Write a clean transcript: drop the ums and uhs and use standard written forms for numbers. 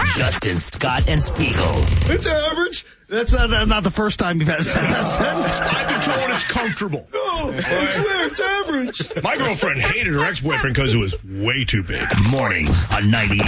Justin, Scott, and Spiegel. It's average. That's not the first time you've had said that sentence. I've been told it's comfortable. No, I swear it's average. My girlfriend hated her ex-boyfriend because it was way too big. Mornings on 98.